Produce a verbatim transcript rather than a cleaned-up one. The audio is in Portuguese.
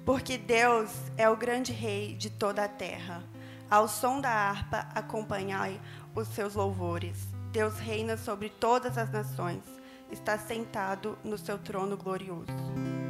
Porque Deus é o grande rei de toda a terra. Ao som da harpa, acompanhai os seus louvores. Deus reina sobre todas as nações. Está sentado no seu trono glorioso.